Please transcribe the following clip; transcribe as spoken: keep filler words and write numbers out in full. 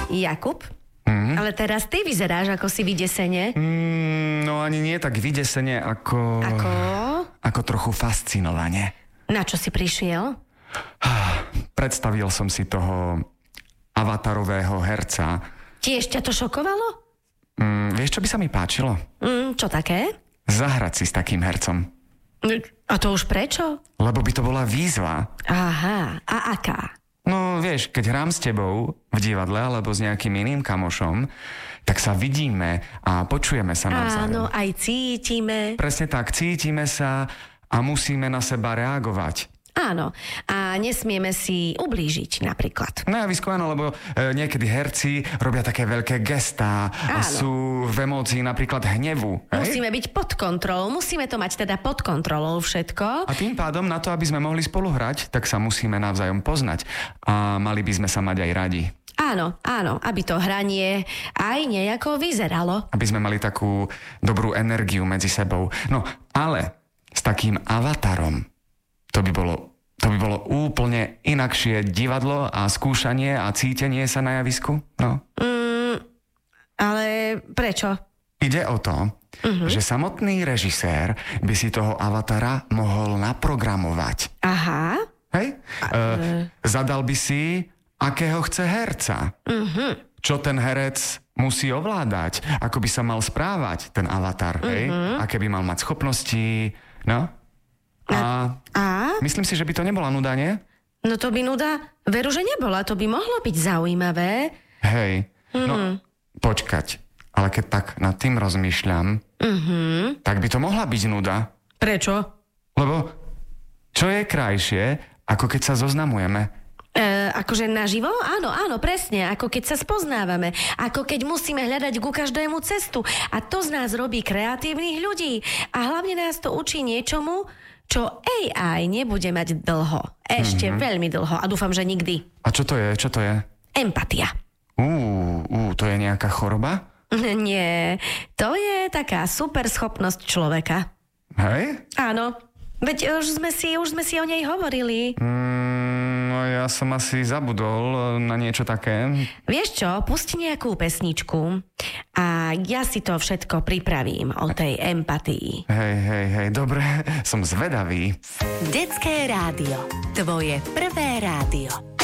Jakub? Mm. Ale teraz ty vyzeráš ako si vydesene. Mm, no ani nie tak vydesene, ako... Ako? Ako trochu fascinovane. Na čo si prišiel? Predstavil som si toho avatarového herca. Tiež ťa to šokovalo? Mm, vieš, čo by sa mi páčilo? Mm, čo také? Zahrať si s takým hercom. A to už prečo? Lebo by to bola výzva. Aha, a aká? No vieš, keď hrám s tebou v divadle alebo s nejakým iným kamošom, tak sa vidíme a počujeme sa navzájom. Áno, aj cítime. Presne tak, cítime sa a musíme na seba reagovať. Áno, a nesmieme si ublížiť napríklad. Na javisku áno, lebo e, niekedy herci robia také veľké gestá a Áno. sú v emócii napríklad hnevu. Hej? Musíme byť pod kontrolou, musíme to mať teda pod kontrolou všetko. A tým pádom na to, aby sme mohli spolu hrať, tak sa musíme navzájom poznať. A mali by sme sa mať aj radi. Áno, áno, aby to hranie aj nejako vyzeralo. Aby sme mali takú dobrú energiu medzi sebou. No, ale s takým avatarom to by bolo, to by bolo úplne inakšie divadlo a skúšanie a cítenie sa na javisku. No. Mm, ale prečo? Ide o to, uh-huh. že samotný režisér by si toho avatara mohol naprogramovať. Aha. Hej? A, e, zadal by si, akého chce herca. Uh-huh. Čo ten herec musí ovládať. Ako by sa mal správať ten avatar. Hej? Uh-huh. Aké by mal mať schopnosti. No. A, a myslím si, že by to nebola nuda, nie? No to by nuda, veru, že nebola. To by mohlo byť zaujímavé. Hej. No, uh-huh. počkať. Ale keď tak nad tým rozmýšľam, uh-huh. tak by to mohla byť nuda. Prečo? Lebo čo je krajšie, ako keď sa zoznamujeme? E, akože naživo? Áno, áno, presne. Ako keď sa spoznávame. Ako keď musíme hľadať ku každému cestu. A to z nás robí kreatívnych ľudí. A hlavne nás to učí niečomu, čo á í nebude mať dlho. Ešte mm-hmm. veľmi dlho. A dúfam, že nikdy. A čo to je? Čo to je? Empatia. Uú, ú, to je nejaká choroba? Nie, to je taká super schopnosť človeka. Hej? Áno. Veď už sme si, už sme si o nej hovorili. Mm, no ja som asi zabudol na niečo také. Vieš čo, pusti nejakú pesničku a ja si to všetko pripravím o tej empatii. Hej, hej, hej, dobre, som zvedavý. Detské rádio. Tvoje prvé rádio.